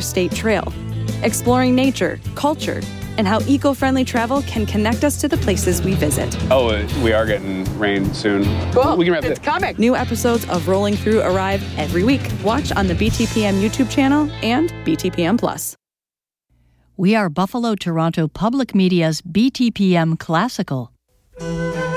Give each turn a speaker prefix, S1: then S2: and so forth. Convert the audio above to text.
S1: State Trail, exploring nature, culture, and how eco-friendly travel can connect us to the places we visit.
S2: Oh, we are getting rain soon.
S3: Cool.
S2: We can wrap
S3: it's coming.
S1: New episodes of Rolling Through arrive every week. Watch on the BTPM YouTube channel and BTPM Plus.
S4: We are Buffalo Toronto Public Media's BTPM Classical.